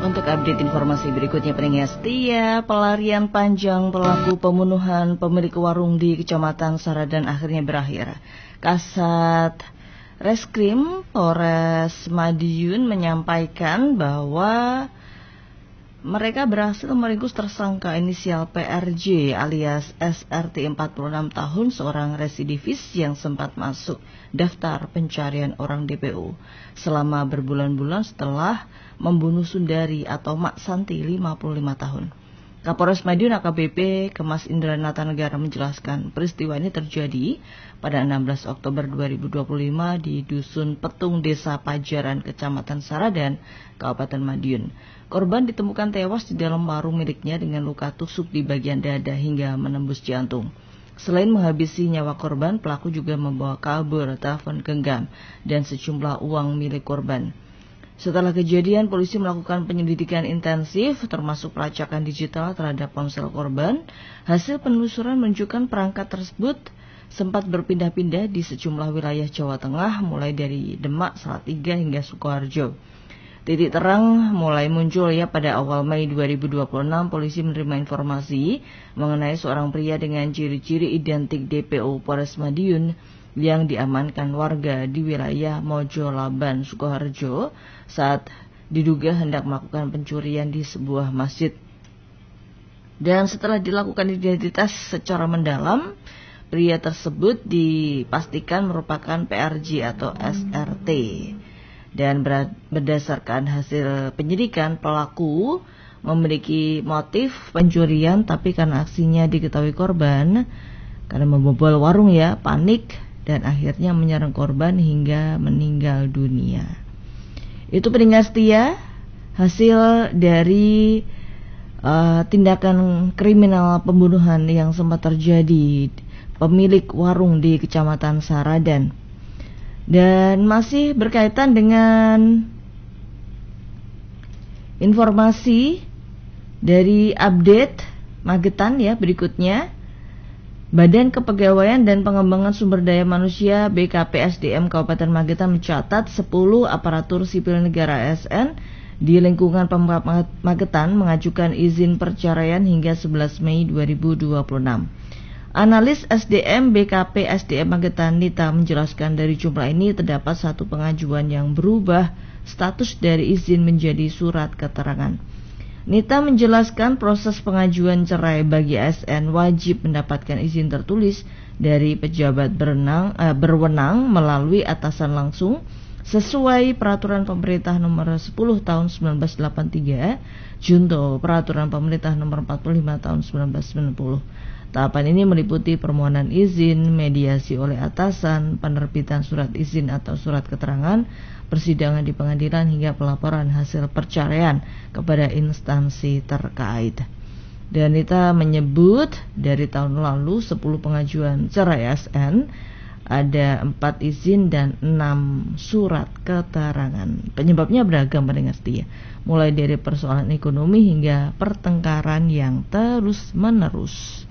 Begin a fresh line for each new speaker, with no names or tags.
Untuk update informasi berikutnya, pendengar setia, pelarian panjang pelaku pembunuhan pemilik warung di Kecamatan Saradan akhirnya berakhir. Kasat Reskrim Polres Madiun menyampaikan bahwa mereka berhasil meringkus tersangka inisial PRJ alias SRT 46 tahun, seorang residivis yang sempat masuk daftar pencarian orang DPO selama berbulan-bulan setelah membunuh Sundari atau Mak Santi 55 tahun. Kapolres Madiun AKBP Kemas Indranata Negara menjelaskan peristiwa ini terjadi pada 16 Oktober 2025 di Dusun Petung, Desa Pajaran, Kecamatan Saradan, Kabupaten Madiun. Korban ditemukan tewas di dalam warung miliknya dengan luka tusuk di bagian dada hingga menembus jantung. Selain menghabisi nyawa korban, pelaku juga membawa kabur telepon genggam dan sejumlah uang milik korban. Setelah kejadian, polisi melakukan penyelidikan intensif termasuk pelacakan digital terhadap ponsel korban. Hasil penelusuran menunjukkan perangkat tersebut sempat berpindah-pindah di sejumlah wilayah Jawa Tengah, mulai dari Demak, Salatiga hingga Sukoharjo. Titik terang mulai muncul pada awal Mei 2026, polisi menerima informasi mengenai seorang pria dengan ciri-ciri identik DPO Polres Madiun yang diamankan warga di wilayah Mojo Laban, Sukoharjo saat diduga hendak melakukan pencurian di sebuah masjid. Dan setelah dilakukan identitas secara mendalam, pria tersebut dipastikan merupakan PRJ atau SRT. Dan berdasarkan hasil penyidikan, pelaku memiliki motif pencurian, tapi karena aksinya diketahui korban karena membobol warung panik dan akhirnya menyerang korban hingga meninggal dunia. Itu pendengar setia, hasil dari tindakan kriminal pembunuhan yang sempat terjadi pemilik warung di Kecamatan Saradan. Dan masih berkaitan dengan informasi dari update Magetan berikutnya. Badan Kepegawaian dan Pengembangan Sumber Daya Manusia BKPSDM Kabupaten Magetan mencatat 10 aparatur sipil negara ASN di lingkungan Pemkab Magetan mengajukan izin perceraian hingga 11 Mei 2026. Analis SDM BKPSDM Magetan Nita menjelaskan dari jumlah ini terdapat satu pengajuan yang berubah status dari izin menjadi surat keterangan. Nita menjelaskan proses pengajuan cerai bagi ASN wajib mendapatkan izin tertulis dari pejabat berwenang melalui atasan langsung sesuai Peraturan Pemerintah Nomor 10 Tahun 1983, Junto Peraturan Pemerintah Nomor 45 Tahun 1990. Tahapan ini meliputi permohonan izin, mediasi oleh atasan, penerbitan surat izin atau surat keterangan, persidangan di pengadilan hingga pelaporan hasil perceraian kepada instansi terkait. Dan Nita menyebut dari tahun lalu 10 pengajuan cerai ASN, ada 4 izin dan 6 surat keterangan. Penyebabnya beragam pendengar setia, mulai dari persoalan ekonomi hingga pertengkaran yang terus menerus.